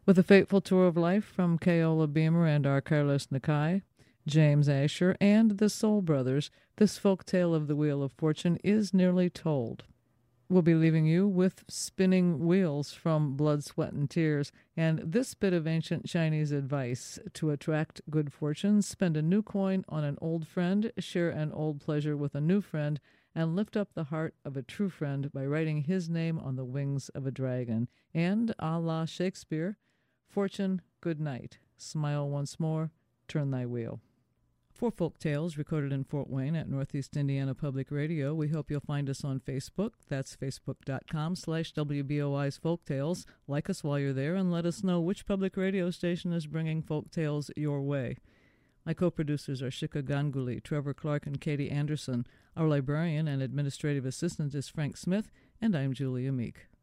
With a fateful tour of life from Keola Beamer and our Carlos Nakai, James Asher, and the Soul Brothers, this folk tale of the Wheel of Fortune is nearly told. We'll be leaving you with spinning wheels from Blood, Sweat, and Tears, and this bit of ancient Chinese advice: to attract good fortune, spend a new coin on an old friend, share an old pleasure with a new friend, and lift up the heart of a true friend by writing his name on the wings of a dragon. And, a la Shakespeare, fortune, good night. Smile once more, turn thy wheel. For Folk Tales, recorded in Fort Wayne at Northeast Indiana Public Radio, we hope you'll find us on Facebook. That's facebook.com/WBOI's Folk Tales. Like us while you're there and let us know which public radio station is bringing folk tales your way. My co-producers are Shika Ganguly, Trevor Clark, and Katie Anderson. Our librarian and administrative assistant is Frank Smith, and I'm Julia Meek.